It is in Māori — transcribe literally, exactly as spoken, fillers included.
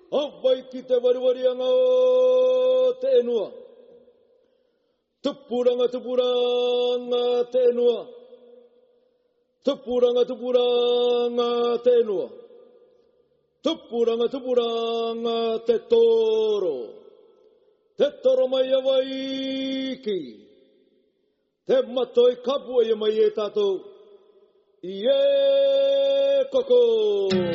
Awai ki te wariwarianga o te enua. Tupuranga tupuranga te enua. Tupuranga tupuranga te enua. Tupuranga tupuranga te toro. Te toro mai awai ki. Te matoi kapua ia mai e tātou. I e koko.